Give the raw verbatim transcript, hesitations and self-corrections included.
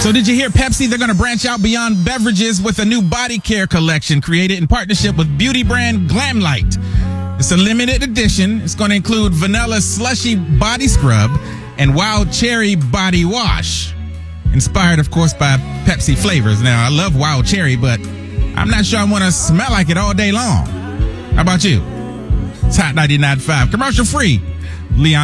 So did you hear Pepsi? They're going to branch out beyond beverages with a new body care collection created in partnership with beauty brand Glamlight. It's a limited edition. It's going to include vanilla slushy body scrub and wild cherry body wash. Inspired, of course, by Pepsi flavors. Now, I love wild cherry, but I'm not sure I want to smell like it all day long. How about you? It's Hot ninety-nine point five. Commercial free. Leon